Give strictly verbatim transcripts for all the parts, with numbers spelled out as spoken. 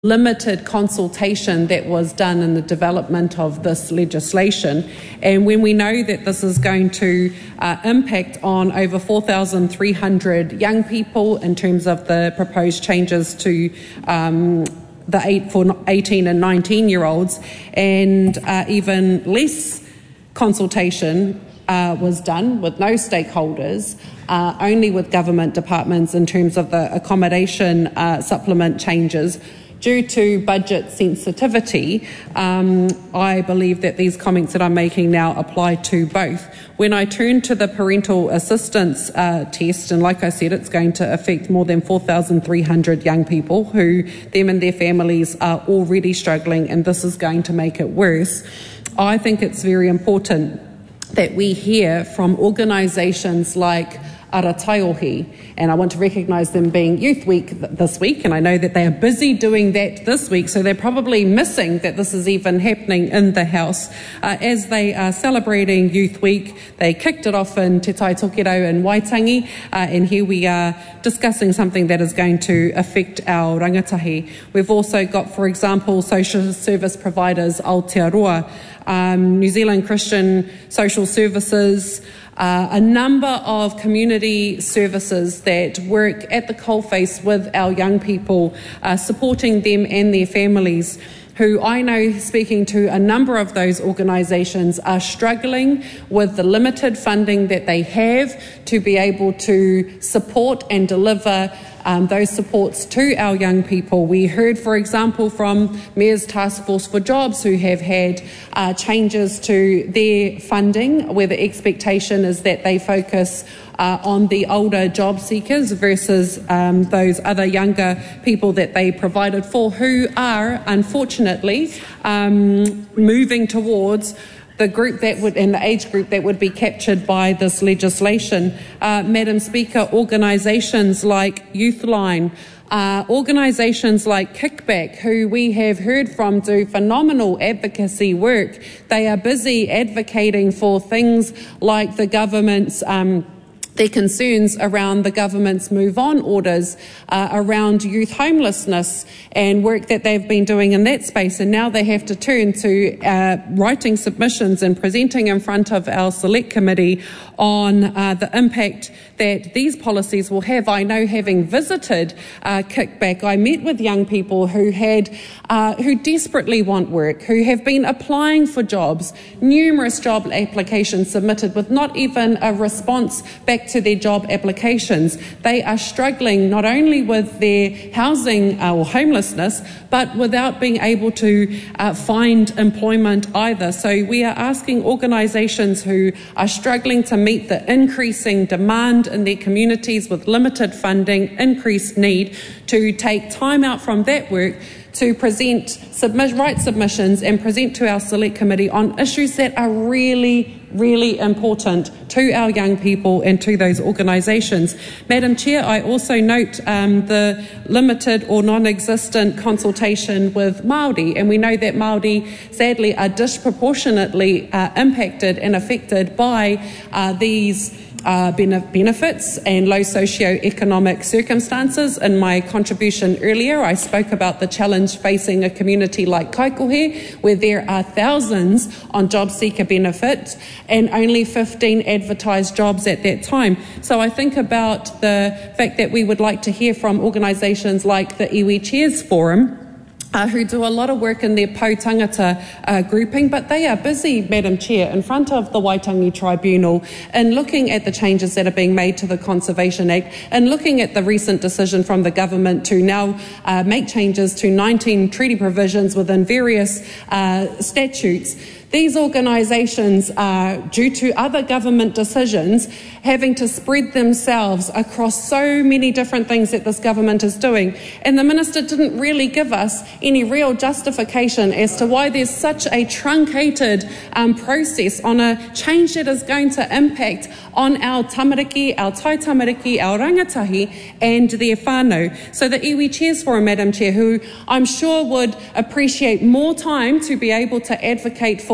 limited consultation that was done in the development of this legislation. And when we know that this is going to uh, impact on over four thousand three hundred young people in terms of the proposed changes to um, the eight for eighteen and nineteen year olds, and uh, even less consultation uh, was done with no stakeholders, uh, only with government departments in terms of the accommodation uh, supplement changes. Due to budget sensitivity, um, I believe that these comments that I'm making now apply to both. When I turn to the parental assistance uh, test, and like I said, it's going to affect more than four thousand three hundred young people who, them and their families, are already struggling, and this is going to make it worse. I think it's very important that we hear from organisations like Arataiohi, and I want to recognise them being Youth Week th- this week, and I know that they are busy doing that this week, so they're probably missing that this is even happening in the House. Uh, as they are celebrating Youth Week, they kicked it off in Te Tai Tokerau in Waitangi, uh, and here we are discussing something that is going to affect our rangatahi. We've also got, for example, social service providers Aotearoa, um, New Zealand Christian Social Services, Uh, a number of community services that work at the coalface with our young people, uh, supporting them and their families, who I know, speaking to a number of those organisations, are struggling with the limited funding that they have to be able to support and deliver Um, those supports to our young people. We heard, for example, from Mayor's Task Force for Jobs, who have had uh, changes to their funding, where the expectation is that they focus uh, on the older job seekers versus um, those other younger people that they provided for, who are, unfortunately, um, moving towards the group that would, and the age group that would be captured by this legislation. Uh, Madam Speaker, organisations like Youthline, uh, organisations like Kickback, who we have heard from do phenomenal advocacy work. They are busy advocating for things like the government's um, their concerns around the government's move on orders, uh, around youth homelessness and work that they've been doing in that space, and now they have to turn to uh, writing submissions and presenting in front of our select committee on uh, the impact that these policies will have. I know, having visited uh, Kickback, I met with young people who had uh, who desperately want work, who have been applying for jobs, numerous job applications submitted with not even a response back to their job applications. They are struggling not only with their housing uh, or homelessness, but without being able to uh, find employment either. So we are asking organisations who are struggling to meet the increasing demand in their communities with limited funding, increased need, to take time out from that work to present, submit, write submissions and present to our select committee on issues that are really, really important to our young people and to those organisations. Madam Chair, I also note um, the limited or non-existent consultation with Māori, and we know that Māori sadly are disproportionately uh, impacted and affected by uh, these Uh, benefits and low socio-economic circumstances. In my contribution earlier, I spoke about the challenge facing a community like Kaikohe, where there are thousands on job seeker benefits and only fifteen advertised jobs at that time. So I think about the fact that we would like to hear from organisations like the Iwi Chairs Forum, Uh, who do a lot of work in their Pou Tangata uh, grouping, but they are busy, Madam Chair, in front of the Waitangi Tribunal in looking at the changes that are being made to the Conservation Act and looking at the recent decision from the government to now uh, make changes to nineteen treaty provisions within various uh, statutes. These organisations are, due to other government decisions, having to spread themselves across so many different things that this government is doing. And the Minister didn't really give us any real justification as to why there's such a truncated um, process on a change that is going to impact on our tamariki, our tai tamariki, our rangatahi and their whānau. So the Iwi Chairs Forum, Madam Chair, who I'm sure would appreciate more time to be able to advocate for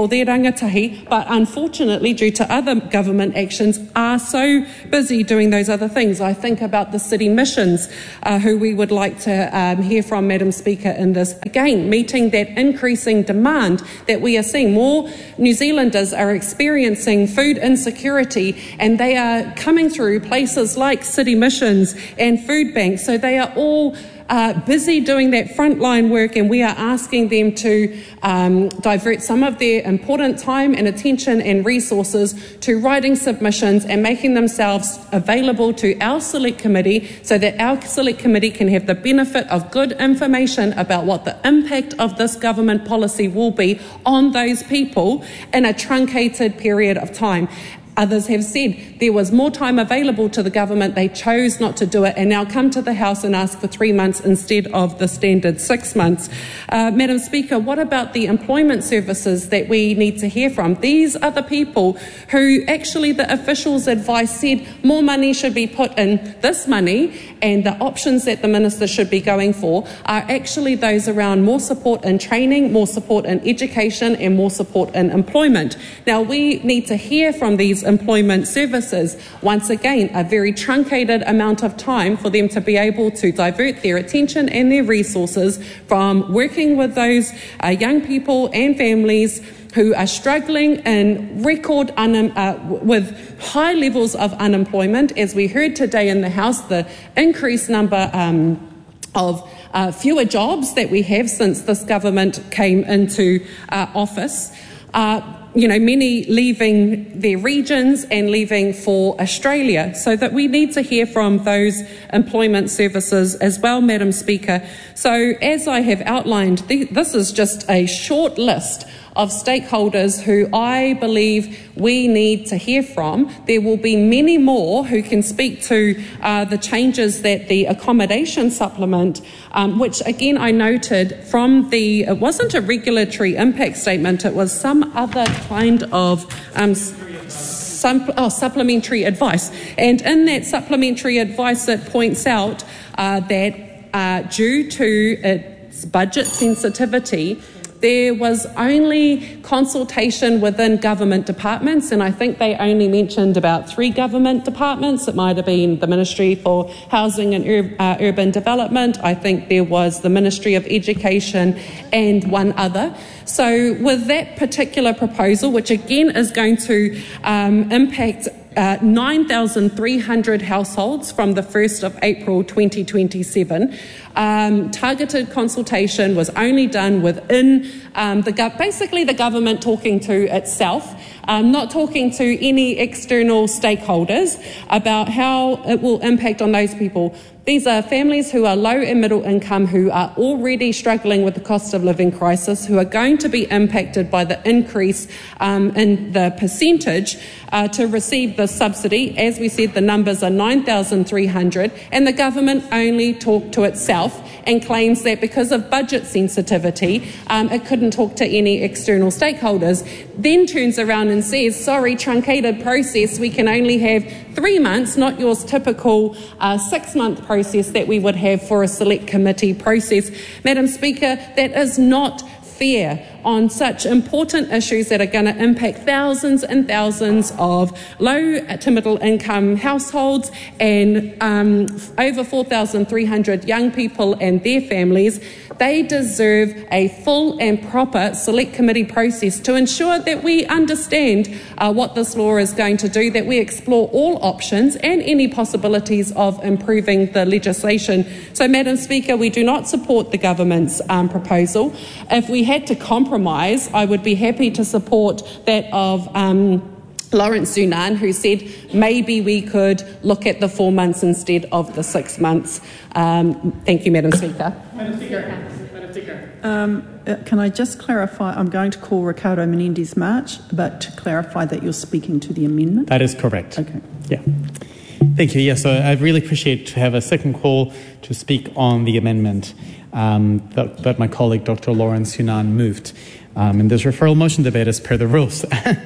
for their rangatahi, but unfortunately, due to other government actions, are so busy doing those other things. I think about the city missions, uh, who we would like to um, hear from, Madam Speaker, in this. Again, meeting that increasing demand that we are seeing. More New Zealanders are experiencing food insecurity, and they are coming through places like city missions and food banks. So they are all Uh, busy doing that frontline work, and we are asking them to um, divert some of their important time and attention and resources to writing submissions and making themselves available to our select committee so that our select committee can have the benefit of good information about what the impact of this government policy will be on those people in a truncated period of time. Others have said there was more time available to the government. They chose not to do it and now come to the House and ask for three months instead of the standard six months. Uh, Madam Speaker, what about the employment services that we need to hear from? These are the people who actually the officials' advice said more money should be put in. This money and the options that the minister should be going for are actually those around more support in training, more support in education and more support in employment. Now we need to hear from these employment services. Once again, a very truncated amount of time for them to be able to divert their attention and their resources from working with those uh, young people and families who are struggling in record un- uh, with high levels of unemployment. As we heard today in the House, the increased number um, of uh, fewer jobs that we have since this government came into uh, office. Uh, You know, many leaving their regions and leaving for Australia, so that we need to hear from those employment services as well, Madam Speaker. So as I have outlined, th- this is just a short list of stakeholders who I believe we need to hear from. There will be many more who can speak to uh, the changes that the accommodation supplement, um, which again I noted from the, it wasn't a regulatory impact statement, it was some other kind of um, some, oh, supplementary advice. And in that supplementary advice it points out uh, that uh, due to its budget sensitivity, there was only consultation within government departments, and I think they only mentioned about three government departments. It might have been the Ministry for Housing and Ur- uh, Urban Development. I think there was the Ministry of Education and one other. So with that particular proposal, which again is going to um, impact Uh, nine thousand three hundred households from the first of April twenty twenty-seven. Um, targeted consultation was only done within um, the gov- basically the government talking to itself, um, not talking to any external stakeholders about how it will impact on those people. These are families who are low and middle income, who are already struggling with the cost of living crisis, who are going to be impacted by the increase um, in the percentage uh, to receive the subsidy. As we said, the numbers are nine thousand three hundred, and the government only talked to itself and claims that because of budget sensitivity, um, it couldn't talk to any external stakeholders. Then turns around and says, sorry, truncated process, we can only have three months, not your typical uh, six-month process that we would have for a select committee process. Madam Speaker, that is not fair on such important issues that are going to impact thousands and thousands of low to middle income households and um, over four thousand three hundred young people and their families. They deserve a full and proper select committee process to ensure that we understand uh, what this law is going to do, that we explore all options and any possibilities of improving the legislation. So, Madam Speaker, we do not support the government's um, proposal. If we had to compromise, I would be happy to support that of um, Lawrence Sunan, who said maybe we could look at the four months instead of the six months. Um, thank you, Madam Speaker. Madam Speaker. Madam Speaker. Um, uh, can I just clarify? I'm going to call Ricardo Menendez-March, but to clarify that you're speaking to the amendment? That is correct. Okay. Yeah. Thank you. Yes, yeah, so I really appreciate to have a second call to speak on the amendment um, that, that my colleague Doctor Lawrence Sunan moved um, in this referral motion debate as per the rules.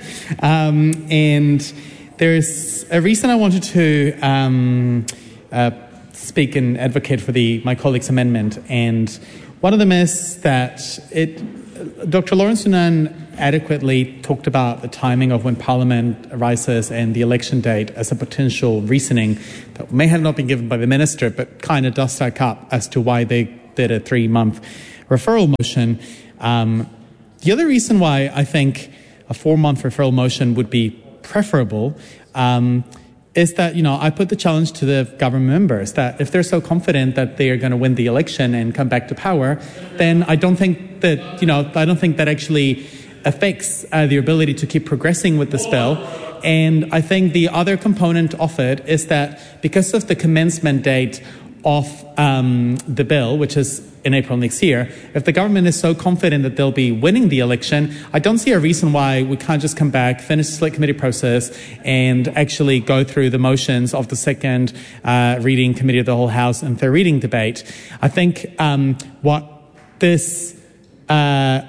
um, and there's a reason I wanted to um, uh, speak and advocate for the my colleague's amendment, and one of them is that it, Doctor Lawrence Sunan adequately talked about the timing of when Parliament arises and the election date as a potential reasoning that may have not been given by the Minister, but kind of does stack up as to why they did a three-month referral motion. Um, the other reason why I think a four-month referral motion would be preferable um, is that, you know, I put the challenge to the government members that if they're so confident that they are going to win the election and come back to power, then I don't think that, you know, I don't think that actually affects uh, the ability to keep progressing with this bill. And I think the other component of it is that because of the commencement date of um, the bill, which is in April next year, if the government is so confident that they'll be winning the election, I don't see a reason why we can't just come back, finish the select committee process, and actually go through the motions of the second uh, reading committee of the whole House and third reading debate. I think um, what this, uh,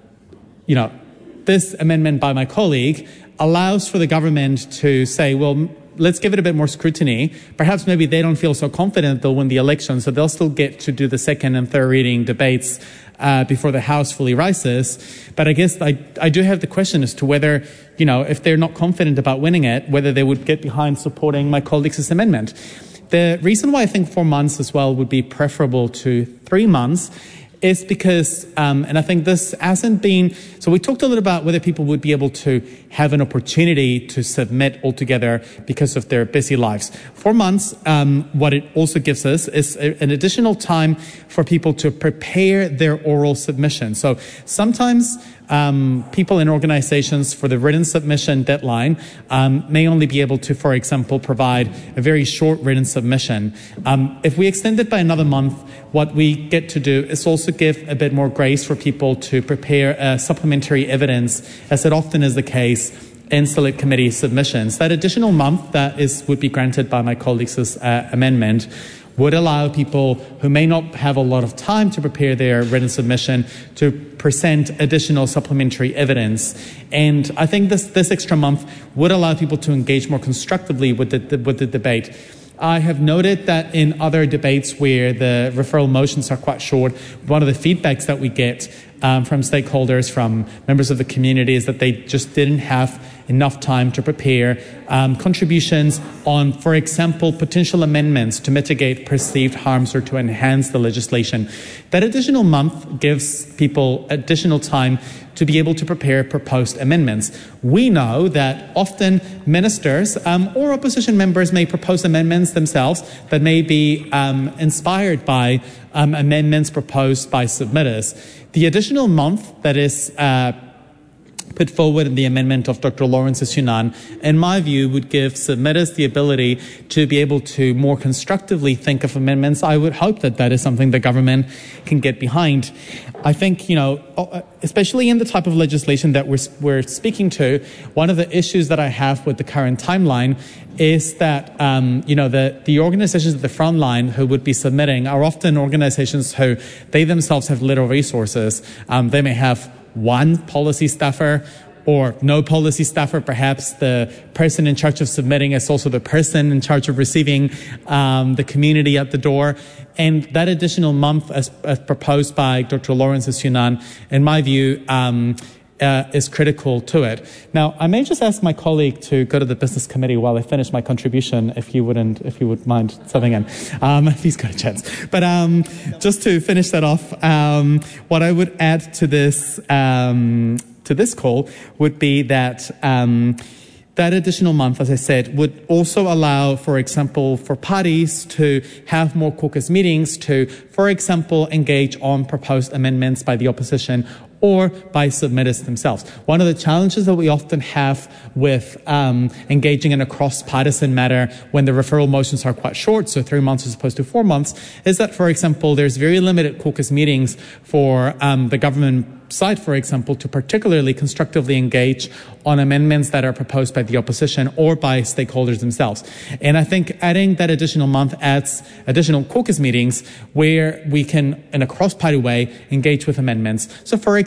you know, this amendment by my colleague allows for the government to say, well, let's give it a bit more scrutiny. Perhaps maybe they don't feel so confident they'll win the election, so they'll still get to do the second and third reading debates uh, before the House fully rises. But I guess I, I do have the question as to whether, you know, if they're not confident about winning it, whether they would get behind supporting my colleagues' amendment. The reason why I think four months as well would be preferable to three months is because, um, and I think this hasn't been, so we talked a little about whether people would be able to have an opportunity to submit altogether because of their busy lives. Four months, um, what it also gives us is a, an additional time for people to prepare their oral submission. So sometimes Um, people in organizations for the written submission deadline um, may only be able to, for example, provide a very short written submission. Um, if we extend it by another month, what we get to do is also give a bit more grace for people to prepare uh, supplementary evidence, as it often is the case in select committee submissions. That additional month that is would be granted by my colleagues' uh, amendment would allow people who may not have a lot of time to prepare their written submission to present additional supplementary evidence. And I think this, this extra month would allow people to engage more constructively with the, the, with the debate. I have noted that in other debates where the referral motions are quite short, one of the feedbacks that we get um, from stakeholders, from members of the community, is that they just didn't have enough time to prepare um, contributions on, for example, potential amendments to mitigate perceived harms or to enhance the legislation. That additional month gives people additional time to be able to prepare proposed amendments. We know that often ministers um, or opposition members may propose amendments themselves that may be um, inspired by um, amendments proposed by submitters. The additional month that is uh, put forward in the amendment of Doctor Lawrence Yunnan, in my view, would give submitters the ability to be able to more constructively think of amendments. I would hope that that is something the government can get behind. I think, you know, especially in the type of legislation that we're, we're speaking to, one of the issues that I have with the current timeline is that, um, you know, the, the organizations at the front line who would be submitting are often organizations who they themselves have little resources. Um, they may have one policy staffer or no policy staffer. Perhaps the person in charge of submitting is also the person in charge of receiving um, the community at the door. And that additional month, as, as proposed by Doctor Lawrence Yunnan, in my view, um, uh, is critical to it. Now, I may just ask my colleague to go to the business committee while I finish my contribution, if you wouldn't, if you would mind stepping in. Um, if he's got a chance. But um, just to finish that off, um, what I would add to this um, to this call would be that. Um, That additional month, as I said, would also allow, for example, for parties to have more caucus meetings to, for example, engage on proposed amendments by the opposition or by submitters themselves. One of the challenges that we often have with um, engaging in a cross-partisan matter when the referral motions are quite short, so three months as opposed to four months, is that, for example, there's very limited caucus meetings for um, the government side, for example, to particularly constructively engage on amendments that are proposed by the opposition or by stakeholders themselves. And I think adding that additional month adds additional caucus meetings where we can, in a cross-party way, engage with amendments. So, for example,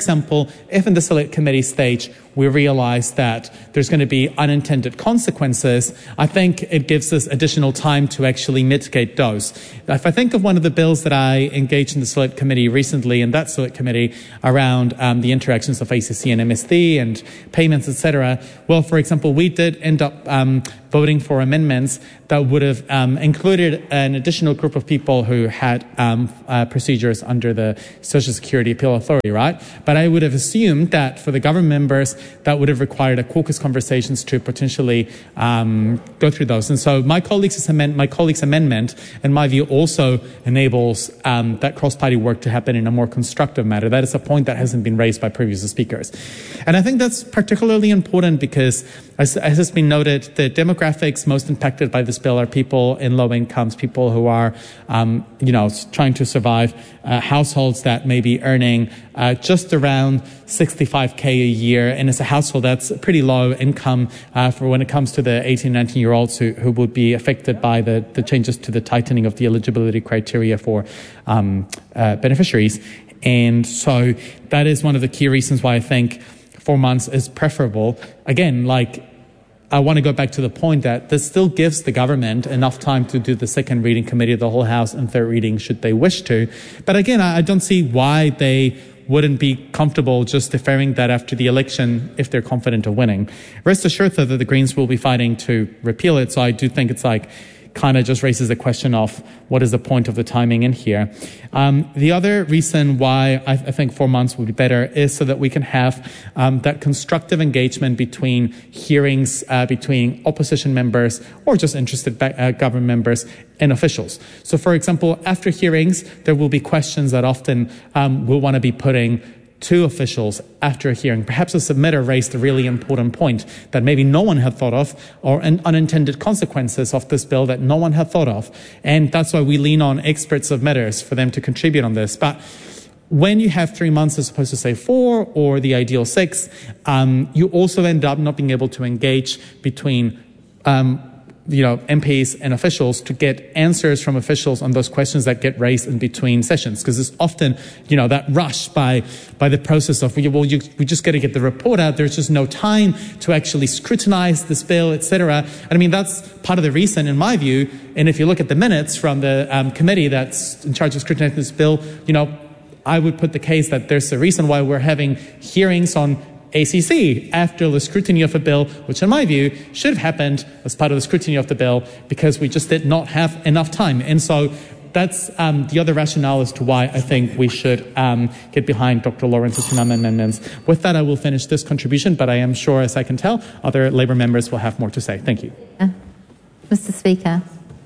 example, if in the select committee stage we realize that there's going to be unintended consequences, I think it gives us additional time to actually mitigate those. If I think of one of the bills that I engaged in the select committee recently, in that select committee, around um, the interactions of A C C and M S D and payments, et cetera, well, for example, we did end up um, voting for amendments that would have um, included an additional group of people who had um, uh, procedures under the Social Security Appeal Authority, right? But I would have assumed that for the government members, that would have required a caucus conversations to potentially um, go through those. And so my colleague's amendment, my colleague's amendment, in my view, also enables um, that cross-party work to happen in a more constructive manner. That is a point that hasn't been raised by previous speakers. And I think that's particularly important because, as, as has been noted, the demographics most impacted by this bill are people in low incomes, people who are, um, you know, trying to survive, uh, households that may be earning uh, just around sixty-five K a year, and it's a household that's pretty low income uh, for when it comes to the eighteen, nineteen year olds who, who would be affected by the, the changes to the tightening of the eligibility criteria for um, uh, beneficiaries. And so that is one of the key reasons why I think four months is preferable. Again, like, I want to go back to the point that this still gives the government enough time to do the second reading committee of the whole House and third reading should they wish to. But again, I don't see why they wouldn't be comfortable just deferring that after the election if they're confident of winning. Rest assured, though, that the Greens will be fighting to repeal it. So I do think it's like kind of just raises the question of what is the point of the timing in here. Um, the other reason why I, I think four months would be better is so that we can have um, that constructive engagement between hearings, uh, between opposition members or just interested uh, government members and officials. So, for example, after hearings, there will be questions that often um, we'll want to be putting to officials after a hearing. Perhaps a submitter raised a really important point that maybe no one had thought of, or an unintended consequences of this bill that no one had thought of. And that's why we lean on expert submitters for them to contribute on this. But when you have three months as opposed to, say, four or the ideal six, um, you also end up not being able to engage between um, you know, M Ps and officials to get answers from officials on those questions that get raised in between sessions. Because it's often, you know, that rush by by the process of, well, you, we just got to get the report out. There's just no time to actually scrutinize this bill, et cetera. And I mean, that's part of the reason, in my view. And if you look at the minutes from the um, committee that's in charge of scrutinizing this bill, you know, I would put the case that there's a reason why we're having hearings on A C C after the scrutiny of a bill, which in my view should have happened as part of the scrutiny of the bill because we just did not have enough time. And so that's um, the other rationale as to why I think we should um, get behind Doctor Lawrence's amendments. With that, I will finish this contribution, but I am sure, as I can tell, other Labour members will have more to say. Thank you. Uh, Mister Speaker.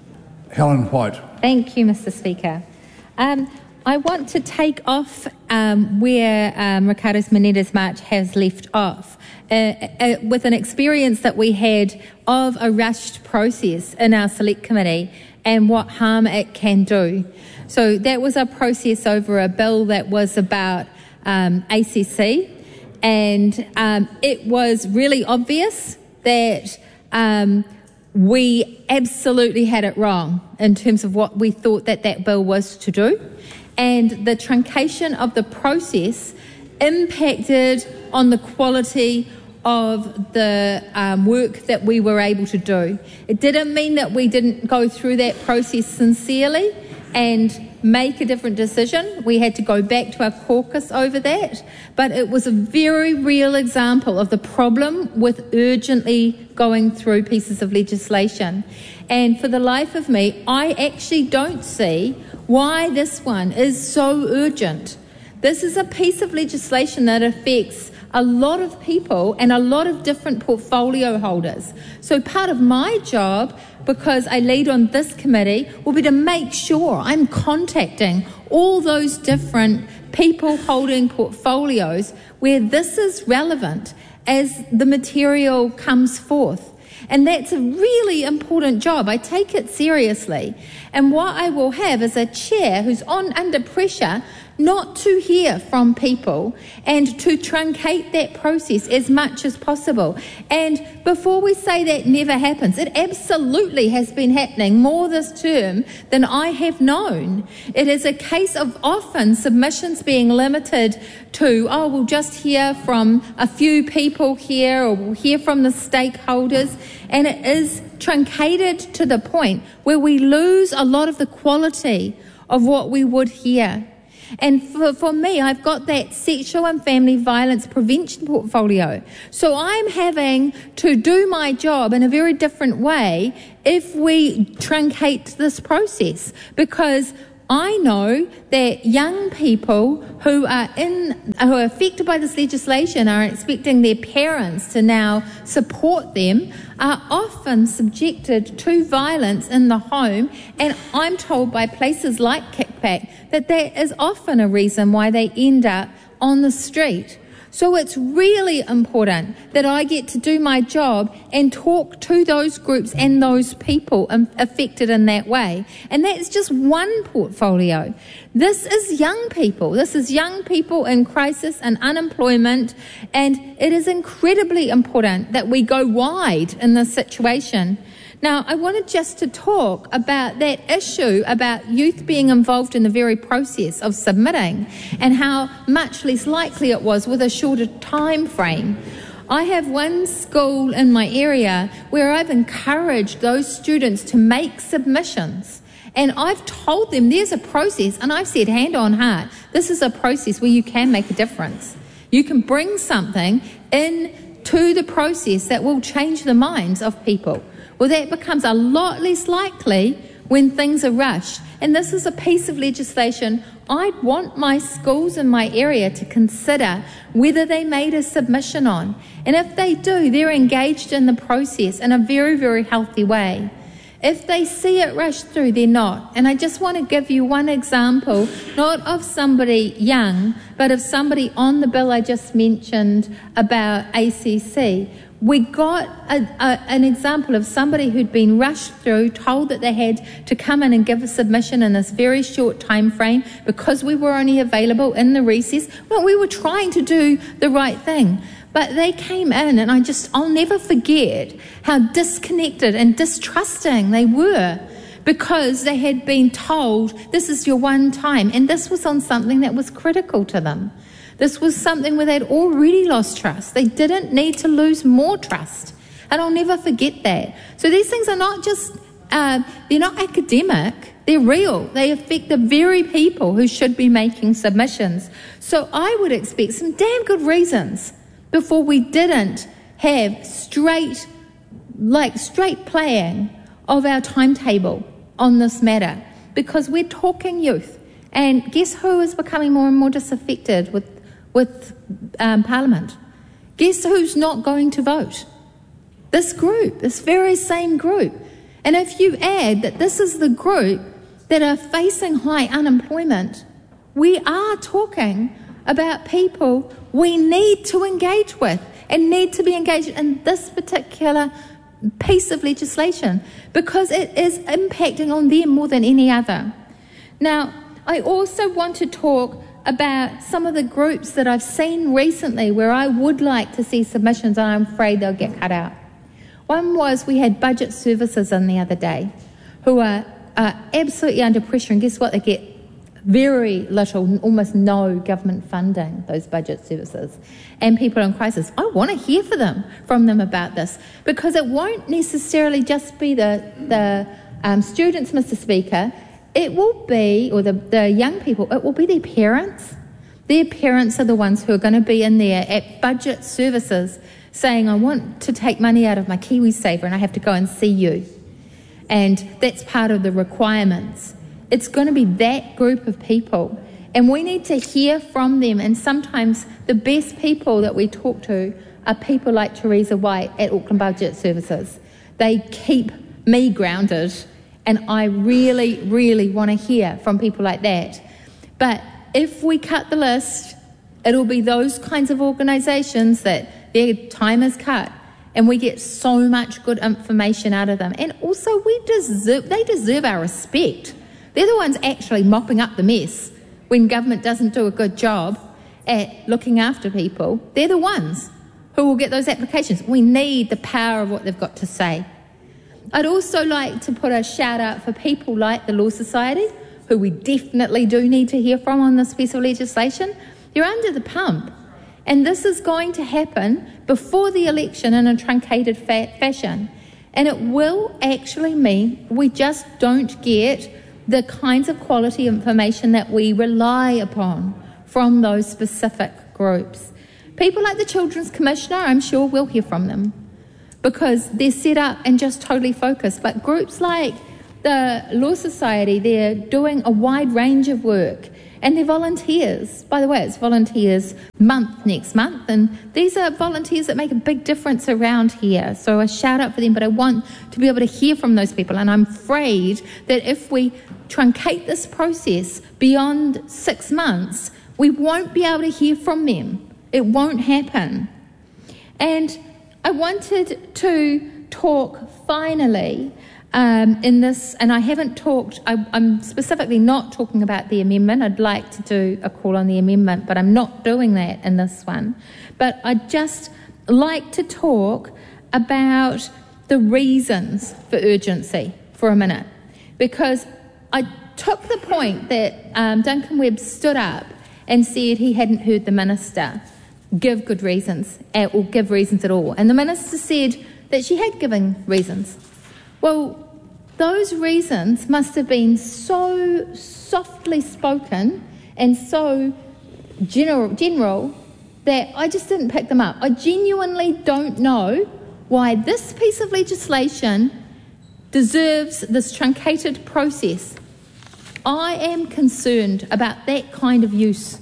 Helen White. Thank you, Mister Speaker. Um, I want to take off um, where um, Ricardo Menendez-March has left off uh, uh, with an experience that we had of a rushed process in our select committee and what harm it can do. So that was a process over a bill that was about um, A C C, and um, it was really obvious that um, we absolutely had it wrong in terms of what we thought that that bill was to do. And the truncation of the process impacted on the quality of the um, work that we were able to do. It didn't mean that we didn't go through that process sincerely and make a different decision. We had to go back to our caucus over that, but it was a very real example of the problem with urgently going through pieces of legislation. And for the life of me, I actually don't see why this one is so urgent. This is a piece of legislation that affects a lot of people and a lot of different portfolio holders. So part of my job, because I lead on this committee, will be to make sure I'm contacting all those different people holding portfolios where this is relevant as the material comes forth. And that's a really important job. I take it seriously. And what I will have is a chair who's on under pressure not to hear from people and to truncate that process as much as possible. And before we say that never happens, it absolutely has been happening more this term than I have known. It is a case of often submissions being limited to, oh, we'll just hear from a few people here, or we'll hear from the stakeholders, and it is truncated to the point where we lose a lot of the quality of what we would hear. And for, for me, I've got that sexual and family violence prevention portfolio. So I'm having to do my job in a very different way if we truncate this process, because I know that young people who are in, who are affected by this legislation are expecting their parents to now support them, are often subjected to violence in the home, and I'm told by places like Kickback that that is often a reason why they end up on the street. So it's really important that I get to do my job and talk to those groups and those people affected in that way. And that's just one portfolio. This is young people. This is young people in crisis and unemployment, and it is incredibly important that we go wide in this situation. Now, I wanted just to talk about that issue about youth being involved in the very process of submitting and how much less likely it was with a shorter time frame. I have one school in my area where I've encouraged those students to make submissions, and I've told them there's a process, and I've said, hand on heart, this is a process where you can make a difference. You can bring something into the process that will change the minds of people. Well, that becomes a lot less likely when things are rushed. And this is a piece of legislation I'd want my schools in my area to consider whether they made a submission on. And if they do, they're engaged in the process in a very, very healthy way. If they see it rushed through, they're not. And I just want to give you one example, not of somebody young, but of somebody on the bill I just mentioned about A C C. We got a, a, an example of somebody who'd been rushed through, told that they had to come in and give a submission in this very short time frame because we were only available in the recess. Well, we were trying to do the right thing. But they came in, and I just, I'll never forget how disconnected and distrusting they were, because they had been told, this is your one time, and this was on something that was critical to them. This was something where they'd already lost trust. They didn't need to lose more trust. And I'll never forget that. So these things are not just, uh, they're not academic. They're real. They affect the very people who should be making submissions. So I would expect some damn good reasons before we didn't have straight, like straight playing of our timetable on this matter. Because we're talking youth. And guess who is becoming more and more disaffected with with um, Parliament? Guess who's not going to vote? This group, this very same group. And if you add that this is the group that are facing high unemployment, we are talking about people we need to engage with and need to be engaged in this particular piece of legislation, because it is impacting on them more than any other. Now, I also want to talk about some of the groups that I've seen recently where I would like to see submissions, and I'm afraid they'll get cut out. One was, we had budget services in the other day who are, are absolutely under pressure, and guess what? They get very little, almost no government funding, those budget services. And people in crisis, I want to hear for them, from them about this, because it won't necessarily just be the, the um, students, Mister Speaker. It will be, or the, the young people, it will be their parents. Their parents are the ones who are going to be in there at budget services saying, I want to take money out of my KiwiSaver and I have to go and see you. And that's part of the requirements. It's going to be that group of people. And we need to hear from them. And sometimes the best people that we talk to are people like Teresa White at Auckland Budget Services. They keep me grounded. And I really, really want to hear from people like that. But if we cut the list, it'll be those kinds of organisations that their time is cut and we get so much good information out of them. And also, we deserve, they deserve our respect. They're the ones actually mopping up the mess when government doesn't do a good job at looking after people, they're the ones who will get those applications. We need the power of what they've got to say. I'd also like to put a shout out for people like the Law Society, who we definitely do need to hear from on this piece of legislation. You're under the pump, and this is going to happen before the election in a truncated fa- fashion. And it will actually mean we just don't get the kinds of quality information that we rely upon from those specific groups. People like the Children's Commissioner, I'm sure we'll hear from them because they're set up and just totally focused. But groups like the Law Society, they're doing a wide range of work, and they're volunteers. By the way, it's Volunteers Month next month, and these are volunteers that make a big difference around here. So a shout out for them, but I want to be able to hear from those people, and I'm afraid that if we truncate this process beyond six months, we won't be able to hear from them. It won't happen. And I wanted to talk finally um, in this, and I haven't talked, I, I'm specifically not talking about the amendment. I'd like to do a call on the amendment, but I'm not doing that in this one. But I'd just like to talk about the reasons for urgency for a minute, because I took the point that um, Duncan Webb stood up and said he hadn't heard the minister give good reasons, or give reasons at all. And the minister said that she had given reasons. Well, those reasons must have been so softly spoken and so general, general that I just didn't pick them up. I genuinely don't know why this piece of legislation deserves this truncated process. I am concerned about that kind of use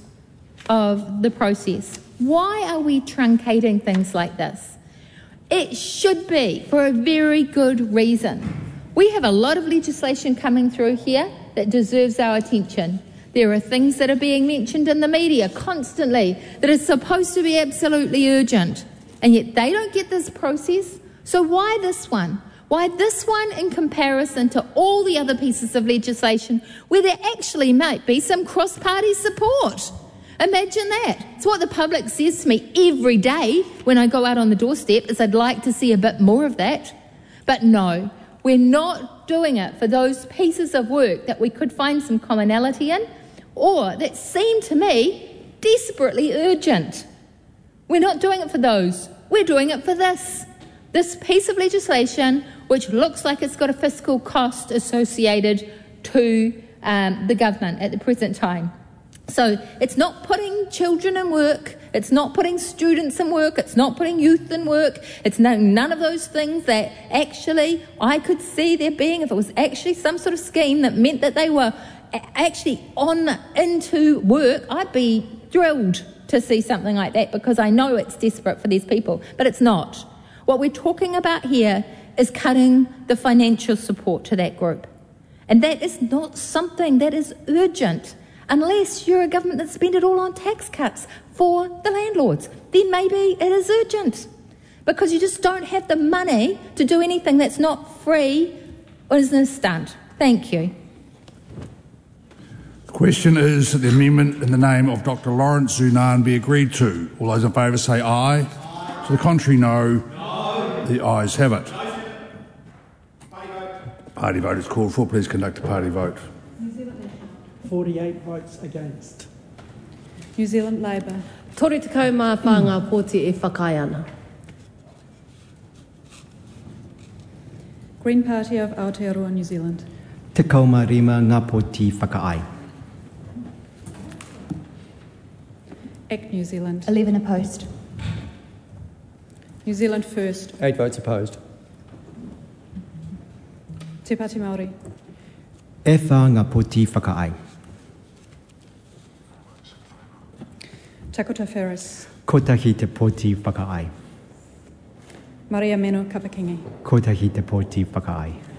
of the process. Why are we truncating things like this? It should be for a very good reason. We have a lot of legislation coming through here that deserves our attention. There are things that are being mentioned in the media constantly that are supposed to be absolutely urgent, and yet they don't get this process. So why this one? Why this one in comparison to all the other pieces of legislation where there actually might be some cross-party support? Imagine that. It's what the public says to me every day when I go out on the doorstep, is I'd like to see a bit more of that. But no, we're not doing it for those pieces of work that we could find some commonality in, or that seem to me desperately urgent. We're not doing it for those. We're doing it for this. This piece of legislation, which looks like it's got a fiscal cost associated to um, the government at the present time. So it's not putting children in work, it's not putting students in work, it's not putting youth in work, it's no, none of those things that actually I could see there being, if it was actually some sort of scheme that meant that they were actually on into work, I'd be thrilled to see something like that, because I know it's desperate for these people, but it's not. What we're talking about here is cutting the financial support to that group. And that is not something that is urgent. Unless you're a government that spend it all on tax cuts for the landlords, then maybe it is urgent, because you just don't have the money to do anything that's not free or is a stunt. Thank you. The question is that the amendment in the name of Doctor Lawrence Zunaan be agreed to. All those in favour say aye. Aye. To the contrary, no. No. The ayes have it. Party vote. Party vote is called for. Please conduct a party vote. forty-eight votes against. New Zealand Labour. Tore te kau mā pānga pōti e whakai ana. Green Party of Aotearoa, New Zealand. Te kauma rima ngā pōti whakaai. ACT New Zealand. eleven opposed. New Zealand First. Eight votes opposed. Te Pāti Māori. E whā ngā pōti whakaai. Takota Ferris. Kotahi te pōti whakaai. Maria Meno Kapakingi. Kotahi te pōti whakaai.